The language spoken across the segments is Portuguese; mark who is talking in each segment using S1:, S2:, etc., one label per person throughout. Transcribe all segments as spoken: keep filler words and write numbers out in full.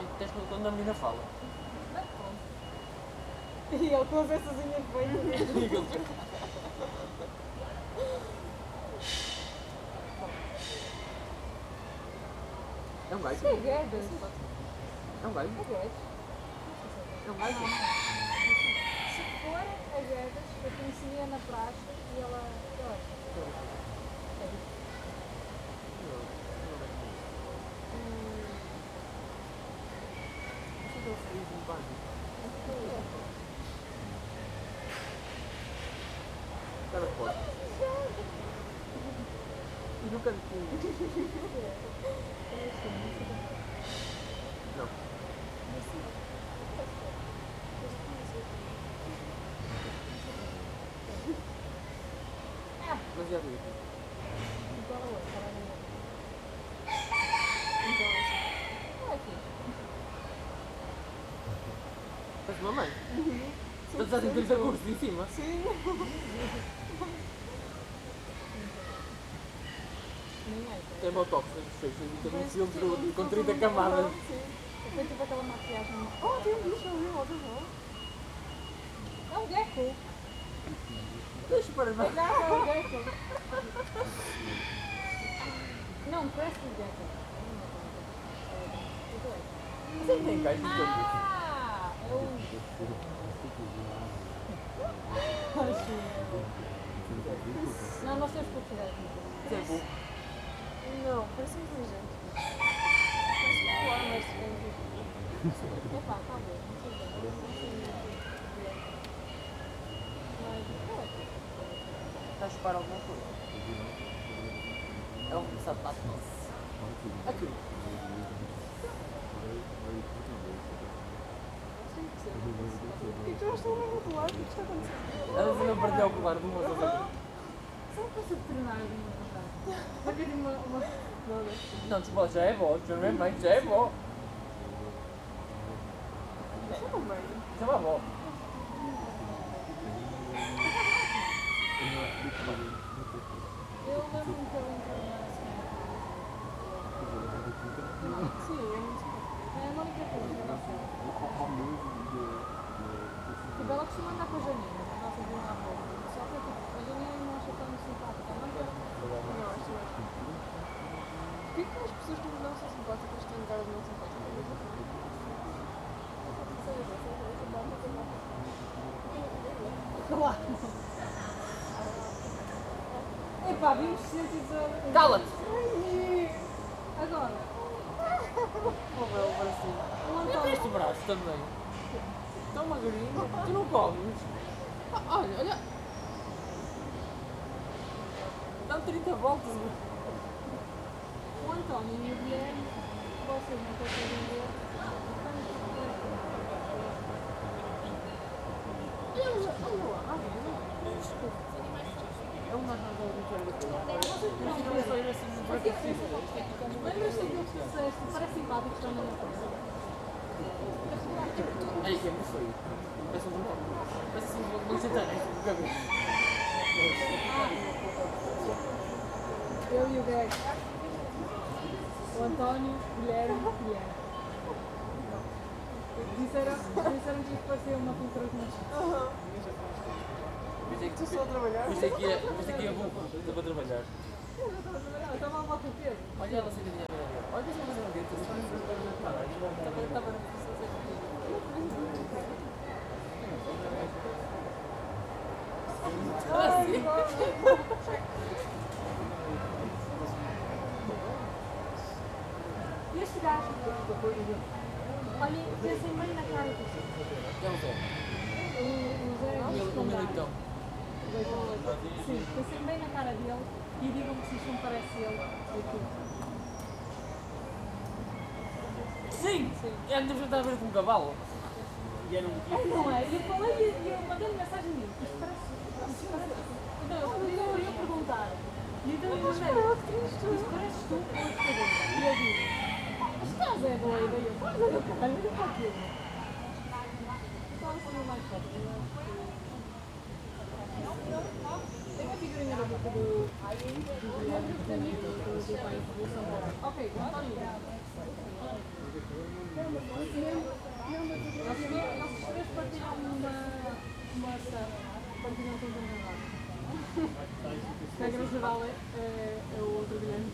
S1: Não, tens quando a menina fala.
S2: E ele com as essas unhas bem.
S1: É um gajo?
S2: Isso é Guedes.
S1: É um gajo?
S2: É Guedes.
S1: É um gajo?
S2: Se for a Guedes, eu conhecia na praça e ela... Eu acho. É isso.
S1: Não sei se ele fez um básico. Está na porta. E no cantinho. Não. Mas já vi.
S2: Igual a outra, ela não é. Igual a outra. Não é aqui.
S1: Estás mamãe? Uhum. Estás a dizer que curso em cima?
S2: Sim.
S1: Tem botox nos feios, tem um filtro com trinta camadas.
S2: Sim. Foi tipo aquela maquiagem. Oh, tem um bicho ali, olha lá. É um gecko.
S1: Deixa para
S2: É
S1: ver.
S2: gato, é um gecko. Não, parece um gecko.
S1: Você tem gajo de campo?
S2: Ah, é o... Não, nós temos pouco gajo.
S1: Você é burro?
S2: Não, parece inteligente. Parece popular, mas é epá, talvez, não sei bem. Não sei bem. Mas,
S1: Está a chupar alguma coisa? É um sapato nosso. Aqui.
S2: por que tu já estás a rotular? O que está acontecendo?
S1: Ela ainda perdeu o colar de uma outra.
S2: Só para ser veterinário de uma vontade. Vai ter uma... uma...
S1: Não, tipo, já é bom, já não é mãe, já é bom.
S2: Chama mãe.
S1: Chama a avó.
S2: Eu lembro-me que ele entrou na semana. Sim, eu não sei. É a Mónica Cruz, não sei. Tipo, ela costuma andar com a Janina, a nossa vizinha à volta. Só que tipo, a Janina não acha tão simpática. Não quero. Não, acho que por que as pessoas que não são simpáticas têm cara de não simpáticas? Claro! Epá, vimos cento e dezoito.
S1: Cala-te!
S2: Agora.
S1: Oh meu, assim.
S2: O
S1: Eu
S2: António.
S1: tenho este braço também. Tão magrinho. Tu não comes? Ah, olha, olha. Dá trinta voltas.
S2: O António e o Guilherme, vocês não conseguem ver. Olha lá, ah, não. Desculpa.
S1: É uma razão de ter de coisa.
S2: Vocês não
S1: Mas
S2: vêem.
S1: não foi assim muito difícil.
S2: Lembras-te daquilo que tu disseste? Parece simpático que estão na minha frente.
S1: Aí que é muito feio. Parece um grupo. Parece assim, vou sentar no cabelo.
S2: Eu e o Greg. O António, Guilherme e Guilherme. Disseram, disseram que isto parecia uma pintura de nascimento.
S1: Estou só a trabalhar. Isto aqui é, isto aqui é bom. Estou para trabalhar.
S2: Eu não estava a trabalhar, eu estava a volta do Pedro.
S1: Olha ela sentadinha a ver. Olha que fazer um dentro. Também estava na posição Ah, sim.
S2: E este gajo? Olhem, pensem bem na cara do Zé.
S1: É um Zé.
S2: O, o Zé é
S1: Um mil- um militão.
S2: Sim, pensem bem na cara dele e digam-me se isto não parece ele ou tudo.
S1: Sim! Sim. É a minha a ver com um cavalo. E era um
S2: É,
S1: tipo.
S2: não é? Eu falei e eu mandei mensagem dele. Isto parece. Isto parece. Então, eu ia perguntar. E então eu mandei. Isto pareces tu ou este cabelo? E eu digo: estás é doida? E eu: estás é doida? Olha para aquilo. Estava sendo mais forte. Tem uma figurinha do do do do pai de São Paulo. Ok, António. Eles três partilham uma, uma sala, partilham todos a mesma. A regra geral é, é, é o outro Guilherme.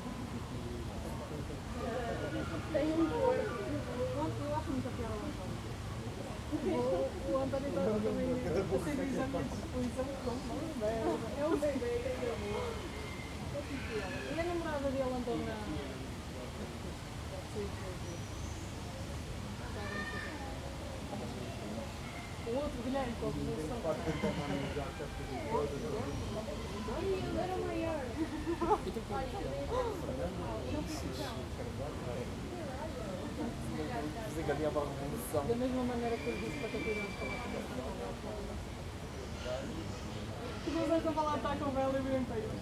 S2: Tem um gordo. Eu acho muita piada ao António. O, o António está também a ser o exame de disposição como merda. Eu sei bem, é amor. E a namorada dele andou na... O outro Guilherme com a posição. Ele era maior. Da mesma maneira que eu disse para ter cuidado com ela. Tu começaste a falar estar com ela e virem para ele.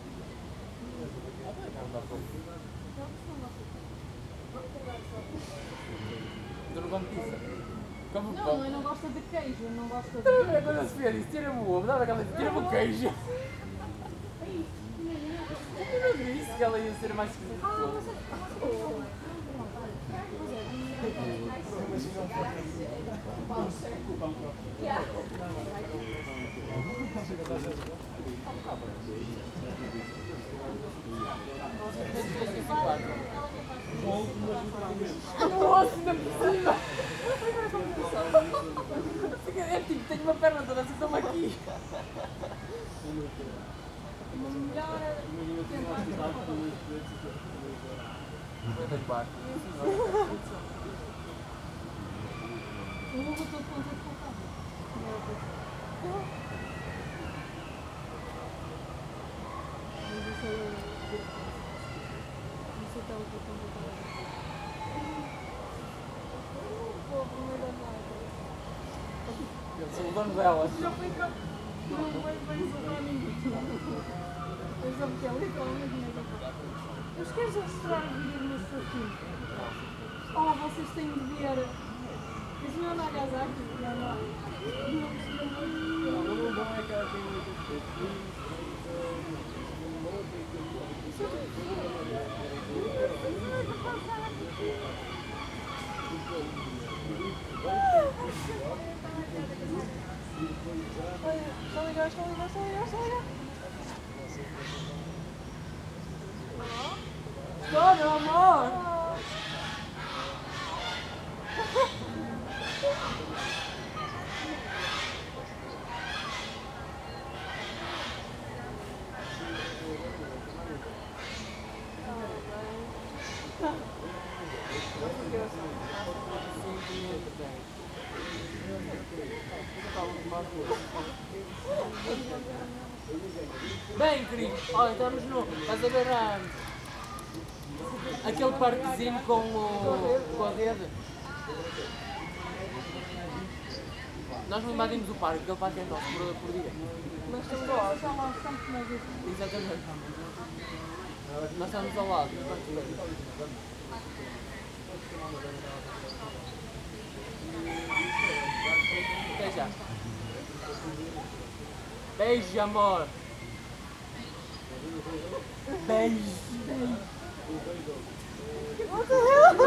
S1: Tu não comes pizza? Como
S2: Não, eu não gosto de queijo, eu não gosto de...
S1: Então, quando a Sofia disse, tira-me o ovo, dava aquela disse, tira-me o queijo. Eu não disse que ela ia ser mais esquisita.
S2: Ah, você...
S1: No osso da piscina! É tipo, tenho uma perna toda assim, toma aqui!
S2: Melhor é tentar...
S1: Eu tenho barco.
S2: O Hugo todo contente com o carro. Mas isso é... Isso é tão complicado. Pô, primeira nada.
S1: Eu sou o dono dela.
S2: Já foi cá. Não vai surrar ninguém. Eu só porque é literalmente mega. Mas queres mostrar o vídeo do meu fofinho? Oh, vocês têm de ver. Isso não é Nagasaki? Não, não.
S1: O bom é que ela tem muito
S2: Olha, só ligar, só ligar, só ligar, só ligar. Estou, meu amor!
S1: Bem, querido, olha, estamos no. Estás a ver ah, aquele parquezinho com o. com a rede? Nós não invadimos o parque, aquele parque é nosso por, por dia.
S2: Mas estamos lá, estamos lá, estamos mais isso.
S1: Exatamente. Nós estamos ao lado. Até já. Beijo, amor. Beijo. Beijo.